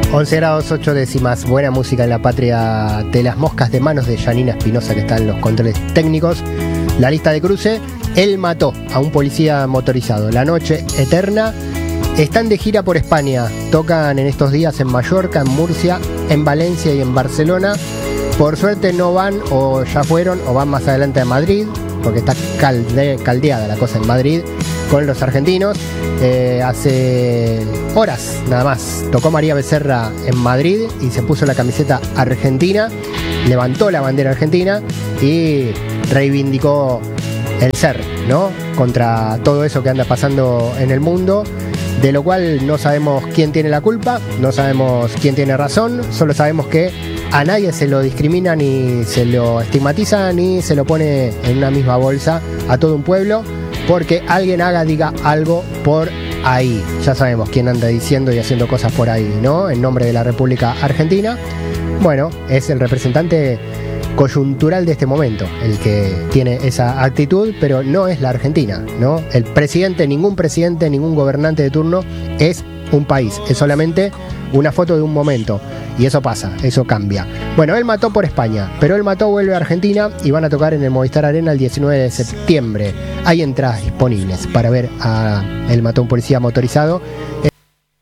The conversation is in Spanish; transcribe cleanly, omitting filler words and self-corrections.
11 grados 8 décimas, buena música en la patria de las moscas de manos de Janina Espinosa, que está en los controles técnicos. La lista de cruce: él mató a un policía motorizado. La noche eterna. Están de gira por España, tocan en estos días en Mallorca, en Murcia, en Valencia y en Barcelona. Por suerte no van, o ya fueron, o van más adelante a Madrid, porque está caldeada la cosa en Madrid con los argentinos. Hace horas nada más tocó María Becerra en Madrid y se puso la camiseta argentina, levantó la bandera argentina y reivindicó el ser, ¿no? Contra todo eso que anda pasando en el mundo, de lo cual no sabemos quién tiene la culpa, no sabemos quién tiene razón, solo sabemos que a nadie se lo discrimina, ni se lo estigmatiza, ni se lo pone en una misma bolsa a todo un pueblo, porque alguien diga algo por ahí. Ya sabemos quién anda diciendo y haciendo cosas por ahí, ¿no? En nombre de la República Argentina. Bueno, es el representante coyuntural de este momento el que tiene esa actitud, pero no es la Argentina, ¿no? El presidente, ningún gobernante de turno es un país, es solamente una foto de un momento, y eso pasa, eso cambia. Bueno, él mató por España, pero él mató vuelve a Argentina y van a tocar en el Movistar Arena el 19 de septiembre. Hay entradas disponibles para ver a él mató a un policía motorizado